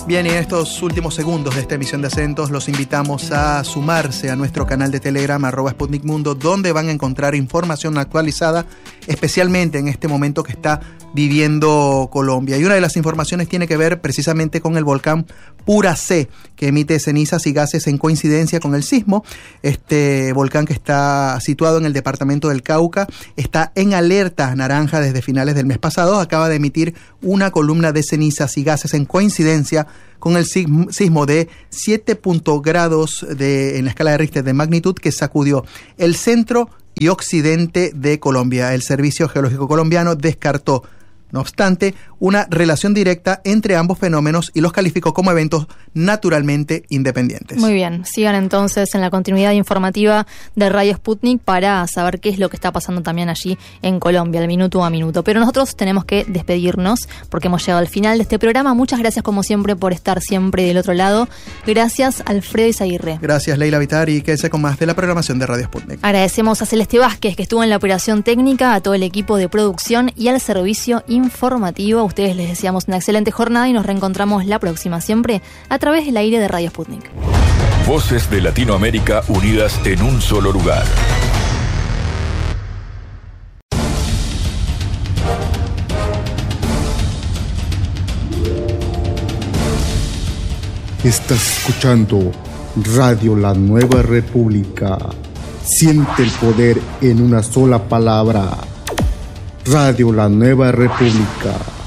Bien, y en estos últimos segundos de esta emisión de Acentos los invitamos a sumarse a nuestro canal de Telegram @SputnikMundo, donde van a encontrar información actualizada, especialmente en este momento que está viviendo Colombia. Y una de las informaciones tiene que ver precisamente con el volcán Pura C, que emite cenizas y gases en coincidencia con el sismo. Este volcán, que está situado en el departamento del Cauca, está en alerta naranja desde finales del mes pasado. Acaba de emitir una columna de cenizas y gases en coincidencia con el sismo de 7 grados en la escala de Richter de magnitud, que sacudió el centro y occidente de Colombia. El Servicio Geológico Colombiano descartó, no obstante, una relación directa entre ambos fenómenos y los calificó como eventos naturalmente independientes. Muy bien, sigan entonces en la continuidad informativa de Radio Sputnik para saber qué es lo que está pasando también allí en Colombia, al minuto a minuto. Pero nosotros tenemos que despedirnos porque hemos llegado al final de este programa. Muchas gracias como siempre por estar siempre del otro lado. Gracias, Alfredo Izaguirre. Gracias, Leila Vitar, y quédese con más de la programación de Radio Sputnik. Agradecemos a Celeste Vázquez, que estuvo en la operación técnica, a todo el equipo de producción y al servicio informativo. A ustedes les deseamos una excelente jornada y nos reencontramos la próxima, siempre a través del aire de Radio Sputnik. Voces de Latinoamérica unidas en un solo lugar. Estás escuchando Radio La Nueva República. Siente el poder en una sola palabra. Radio La Nueva República.